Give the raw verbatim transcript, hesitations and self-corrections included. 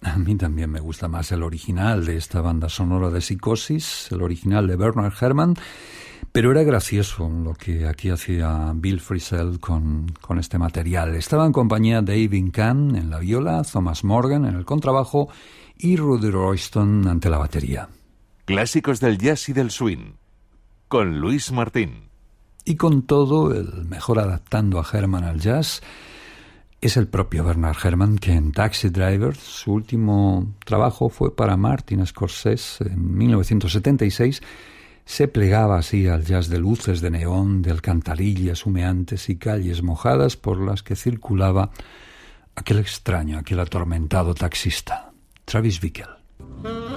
A mí también me gusta más el original de esta banda sonora de Psicosis, el original de Bernard Herrmann, pero era gracioso lo que aquí hacía Bill Frisell con, con este material. Estaba en compañía de David Kahn en la viola, Thomas Morgan en el contrabajo y Rudy Royston ante la batería. Clásicos del jazz y del swing, con Luis Martín. Y con todo, el mejor adaptando a Herrmann al jazz es el propio Bernard Herrmann, que en Taxi Driver, su último trabajo fue para Martin Scorsese en mil novecientos setenta y seis, se plegaba así al jazz de luces de neón, de alcantarillas humeantes y calles mojadas por las que circulaba aquel extraño, aquel atormentado taxista, Travis Bickle.